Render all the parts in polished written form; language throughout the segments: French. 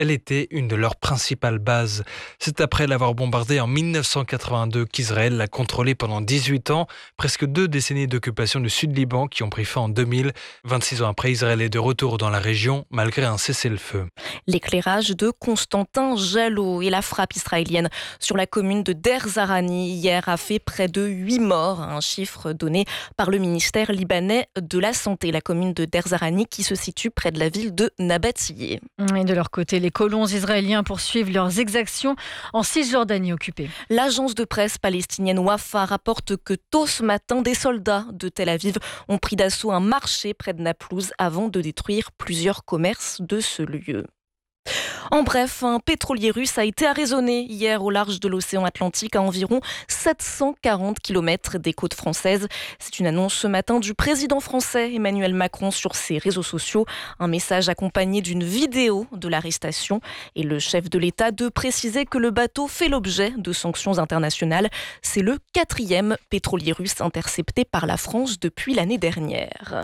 Elle était une de leurs principales bases. C'est après l'avoir bombardée en 1982 qu'Israël l'a contrôlée pendant 18 ans, presque 2 décennies d'occupation du Sud-Liban qui ont pris fin en 2000. 26 ans après, Israël est de retour dans la région malgré un cessez-le-feu. L'éclairage de Constantin Jalot et la frappe israélienne sur la commune de Der Zarani hier a fait près de 8 morts, un chiffre donné par le ministère libanais de la Santé. La commune de Der Zarani qui se situe près de la ville de Nabatiyé. Et de leur côté, les colons israéliens poursuivent leurs exactions en Cisjordanie occupée. L'agence de presse palestinienne Wafa rapporte que tôt ce matin, des soldats de Tel Aviv ont pris d'assaut un marché près de Naplouse avant de détruire plusieurs commerces de ce lieu. En bref, un pétrolier russe a été arraisonné hier au large de l'océan Atlantique à environ 740 km des côtes françaises. C'est une annonce ce matin du président français Emmanuel Macron sur ses réseaux sociaux. Un message accompagné d'une vidéo de l'arrestation et le chef de l'État de préciser que le bateau fait l'objet de sanctions internationales. C'est le 4e pétrolier russe intercepté par la France depuis l'année dernière.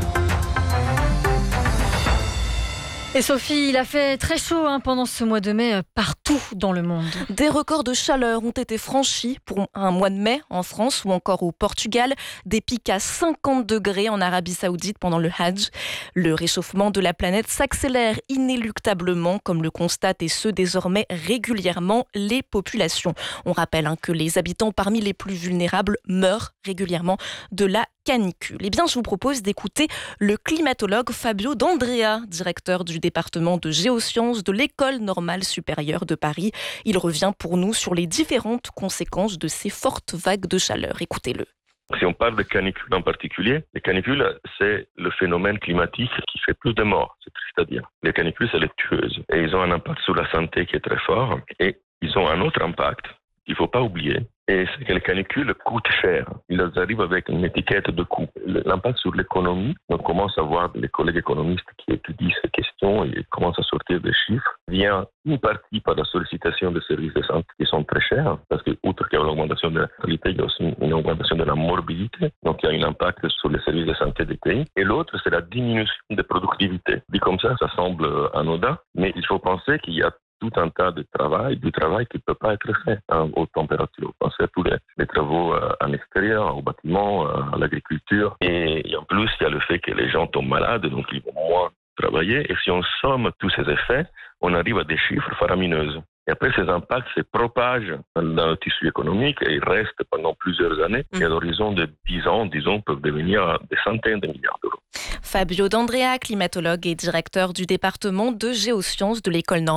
Et Sophie, il a fait très chaud pendant ce mois de mai partout dans le monde. Des records de chaleur ont été franchis pour un mois de mai en France ou encore au Portugal. Des pics à 50 degrés en Arabie Saoudite pendant le Hajj. Le réchauffement de la planète s'accélère inéluctablement, comme le constatent et ce désormais régulièrement les populations. On rappelle que les habitants parmi les plus vulnérables meurent régulièrement de la canicule. Eh bien, je vous propose d'écouter le climatologue Fabio D'Andrea, directeur du département de géosciences de l'École normale supérieure de Paris. Il revient pour nous sur les différentes conséquences de ces fortes vagues de chaleur. Écoutez-le. Si on parle de canicule en particulier, les canicules, c'est le phénomène climatique qui fait plus de morts, c'est triste à dire. Les canicules, c'est les tueuses. Et ils ont un impact sur la santé qui est très fort. Et ils ont un autre impact qu'il ne faut pas oublier. Et c'est que les canicules coûtent cher. Ils arrivent avec une étiquette de coût. L'impact sur l'économie, on commence à voir des collègues économistes qui étudient ces questions et commencent à sortir des chiffres, vient une partie par la sollicitation des services de santé qui sont très chers, parce que outre qu'il y a l'augmentation de la qualité, il y a aussi une augmentation de la morbidité. Donc il y a un impact sur les services de santé des pays. Et l'autre, c'est la diminution de productivité. Dit comme ça semble anodin, mais il faut penser qu'il y a tout un tas de du travail qui ne peut pas être fait à haute température. Pensez à tous les travaux en extérieur, au bâtiment, à l'agriculture. Et en plus, il y a le fait que les gens tombent malades, donc ils vont moins travailler. Et si on somme tous ces effets, on arrive à des chiffres faramineux. Et après, ces impacts se propagent dans le tissu économique et ils restent pendant plusieurs années. Et à l'horizon de 10 ans, disons, peuvent devenir des centaines de milliards d'euros. Fabio D'Andrea, climatologue et directeur du département de géosciences de l'École normale